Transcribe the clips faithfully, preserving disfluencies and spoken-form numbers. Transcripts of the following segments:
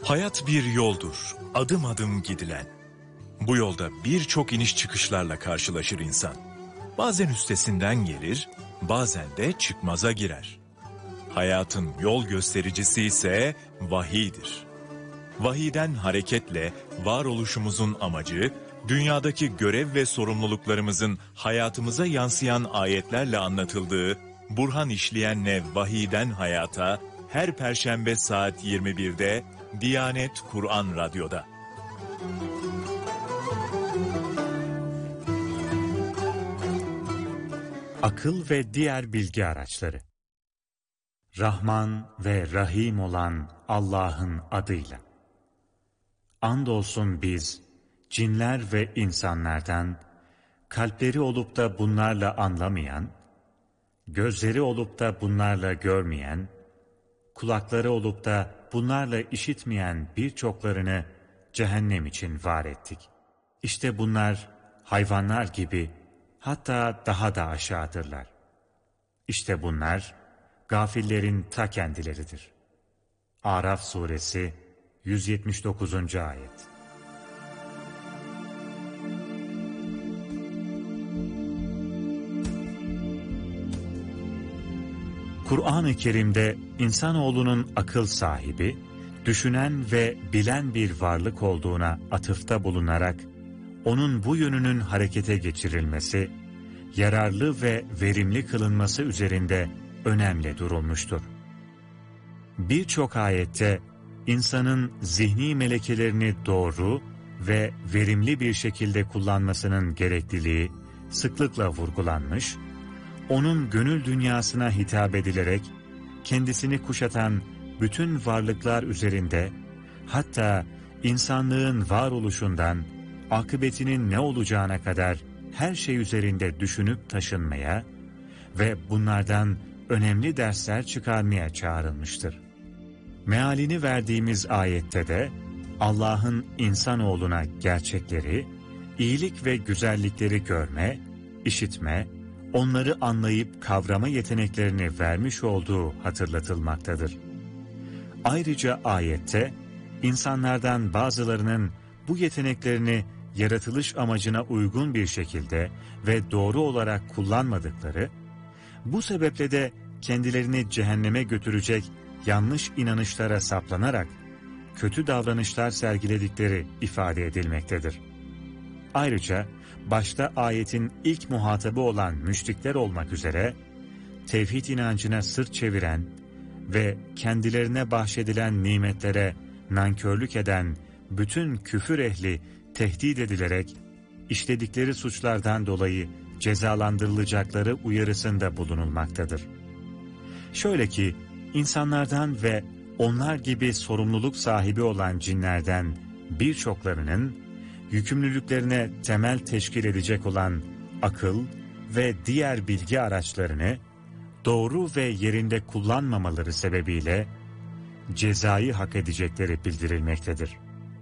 Hayat bir yoldur, adım adım gidilen. Bu yolda birçok iniş çıkışlarla karşılaşır insan. Bazen üstesinden gelir, bazen de çıkmaza girer. Hayatın yol göstericisi ise vahiydir. Vahiyden hareketle varoluşumuzun amacı, dünyadaki görev ve sorumluluklarımızın hayatımıza yansıyan ayetlerle anlatıldığı Burhan İşleyen'le Vahiyden Hayata her Perşembe saat yirmi birde Diyanet Kur'an Radyo'da. Akıl ve diğer bilgi araçları. Rahman ve Rahim olan Allah'ın adıyla. Andolsun biz, cinler ve insanlardan, kalpleri olup da bunlarla anlamayan, gözleri olup da bunlarla görmeyen, kulakları olup da bunlarla işitmeyen birçoklarını cehennem için var ettik. İşte bunlar hayvanlar gibi, hatta daha da aşağıdırlar. İşte bunlar gafillerin ta kendileridir. Araf suresi yüz yetmiş dokuzuncu ayet. Kur'an-ı Kerim'de insanoğlunun akıl sahibi, düşünen ve bilen bir varlık olduğuna atıfta bulunarak, onun bu yönünün harekete geçirilmesi, yararlı ve verimli kılınması üzerinde önemli durulmuştur. Birçok ayette insanın zihni melekelerini doğru ve verimli bir şekilde kullanmasının gerekliliği sıklıkla vurgulanmış, onun gönül dünyasına hitap edilerek kendisini kuşatan bütün varlıklar üzerinde, hatta insanlığın varoluşundan akıbetinin ne olacağına kadar her şey üzerinde düşünüp taşınmaya ve bunlardan önemli dersler çıkarmaya çağrılmıştır. Mealini verdiğimiz ayette de Allah'ın insanoğluna gerçekleri, iyilik ve güzellikleri görme, işitme, onları anlayıp kavrama yeteneklerini vermiş olduğu hatırlatılmaktadır. Ayrıca ayette insanlardan bazılarının bu yeteneklerini yaratılış amacına uygun bir şekilde ve doğru olarak kullanmadıkları, bu sebeple de kendilerini cehenneme götürecek yanlış inanışlara saplanarak kötü davranışlar sergiledikleri ifade edilmektedir. Ayrıca başta ayetin ilk muhatabı olan müşrikler olmak üzere tevhid inancına sırt çeviren ve kendilerine bahşedilen nimetlere nankörlük eden bütün küfür ehli tehdit edilerek işledikleri suçlardan dolayı cezalandırılacakları uyarısında bulunulmaktadır. Şöyle ki insanlardan ve onlar gibi sorumluluk sahibi olan cinlerden birçoklarının yükümlülüklerine temel teşkil edecek olan akıl ve diğer bilgi araçlarını doğru ve yerinde kullanmamaları sebebiyle cezayı hak edecekleri bildirilmektedir.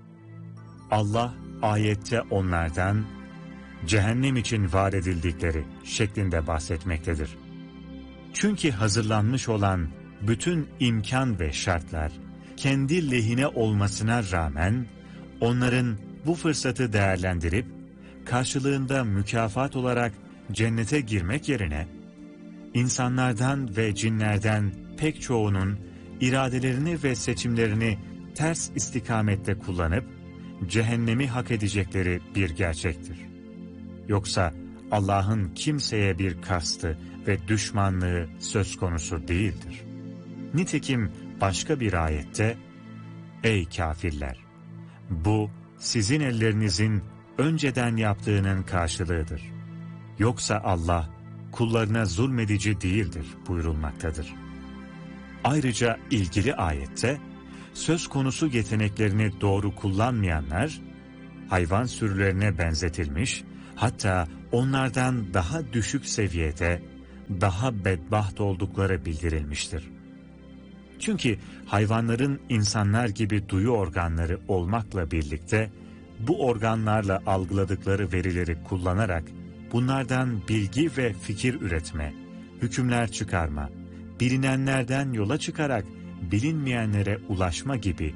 Allah ayette onlardan cehennem için var edildikleri şeklinde bahsetmektedir. Çünkü hazırlanmış olan bütün imkan ve şartlar kendi lehine olmasına rağmen onların bu fırsatı değerlendirip karşılığında mükafat olarak cennete girmek yerine insanlardan ve cinlerden pek çoğunun iradelerini ve seçimlerini ters istikamette kullanıp cehennemi hak edecekleri bir gerçektir. Yoksa Allah'ın kimseye bir kastı ve düşmanlığı söz konusu değildir. Nitekim başka bir ayette, "Ey kafirler! Bu sizin ellerinizin önceden yaptığının karşılığıdır. Yoksa Allah kullarına zulmedici değildir" buyurulmaktadır. Ayrıca ilgili ayette, söz konusu yeteneklerini doğru kullanmayanlar, hayvan sürülerine benzetilmiş, hatta onlardan daha düşük seviyede, daha bedbaht oldukları bildirilmiştir. Çünkü hayvanların insanlar gibi duyu organları olmakla birlikte, bu organlarla algıladıkları verileri kullanarak, bunlardan bilgi ve fikir üretme, hükümler çıkarma, bilinenlerden yola çıkarak bilinmeyenlere ulaşma gibi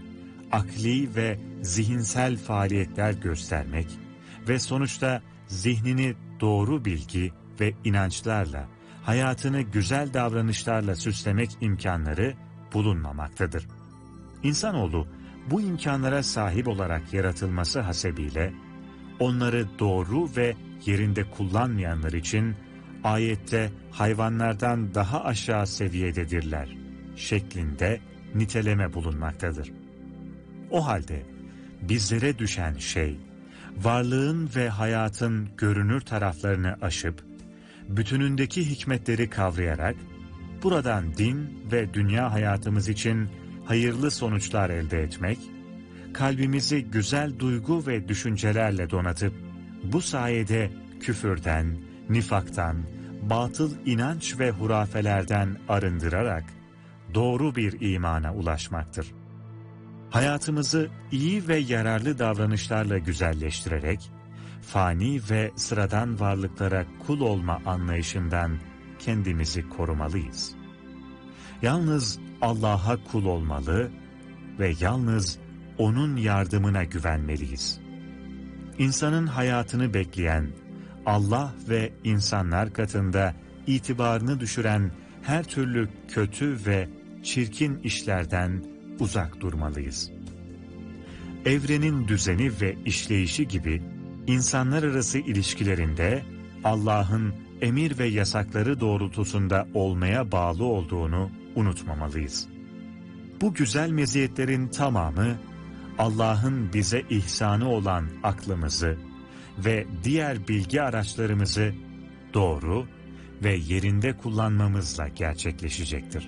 akli ve zihinsel faaliyetler göstermek ve sonuçta zihnini doğru bilgi ve inançlarla, hayatını güzel davranışlarla süslemek imkanları bulunmamaktadır. İnsanoğlu bu imkanlara sahip olarak yaratılması hasebiyle, onları doğru ve yerinde kullanmayanlar için ayette hayvanlardan daha aşağı seviyededirler şeklinde niteleme bulunmaktadır. O halde bizlere düşen şey, varlığın ve hayatın görünür taraflarını aşıp, bütünündeki hikmetleri kavrayarak, buradan din ve dünya hayatımız için hayırlı sonuçlar elde etmek, kalbimizi güzel duygu ve düşüncelerle donatıp, bu sayede küfürden, nifaktan, batıl inanç ve hurafelerden arındırarak, doğru bir imana ulaşmaktır. Hayatımızı iyi ve yararlı davranışlarla güzelleştirerek, fani ve sıradan varlıklara kul olma anlayışından kendimizi korumalıyız. Yalnız Allah'a kul olmalı ve yalnız O'nun yardımına güvenmeliyiz. İnsanın hayatını bekleyen, Allah ve insanlar katında itibarını düşüren her türlü kötü ve çirkin işlerden uzak durmalıyız. Evrenin düzeni ve işleyişi gibi insanlar arası ilişkilerinde Allah'ın emir ve yasakları doğrultusunda olmaya bağlı olduğunu unutmamalıyız. Bu güzel meziyetlerin tamamı Allah'ın bize ihsanı olan aklımızı ve diğer bilgi araçlarımızı doğru ve yerinde kullanmamızla gerçekleşecektir.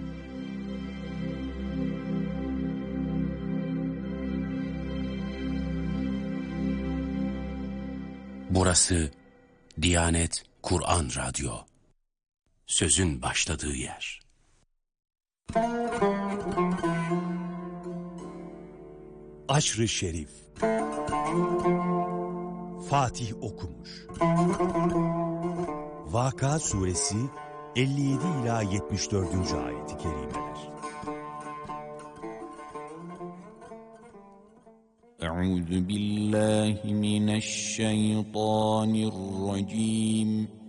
Burası Diyanet Kur'an Radyo. Sözün başladığı yer. Aşr-ı Şerif Fatih okumuş. Vaka suresi elli yedi ila yetmiş dördüncü ayet-i kerimeler. Euzu billahi mineşşeytanirracim.